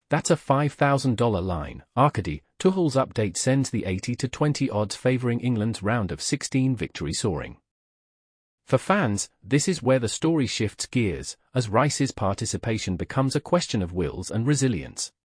That's a $5,000 line. Arcady, Tuchel's update sends the 80-20 odds favoring England's round of 16 victory soaring. For fans, this is where the story shifts gears, as Rice's participation becomes a question of wills and resilience.